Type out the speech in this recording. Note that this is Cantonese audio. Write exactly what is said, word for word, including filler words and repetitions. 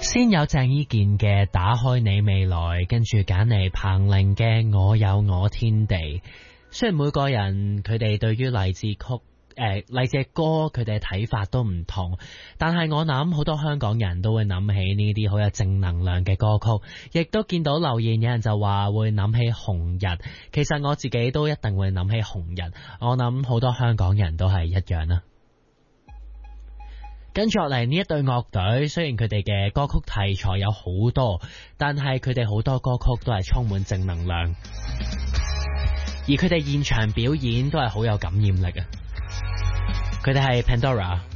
先有鄭伊健嘅打開你未來，跟住揀嚟彭羚嘅我有我天地。雖然每個人佢哋對於勵志曲誒勵志嘅歌佢哋嘅睇法都唔同，但係我諗好多香港人都會諗起呢啲好有正能量嘅歌曲，亦都見到留言有人就話會諗起紅日。其實我自己都一定會諗起紅日，我諗好多香港人都係一樣啦。跟住落嚟呢一隊樂隊，雖然佢哋嘅歌曲題材有好多，但係佢哋好多歌曲都係充滿正能量，而佢哋現場表演都係好有感染力啊！佢哋係 Pandora。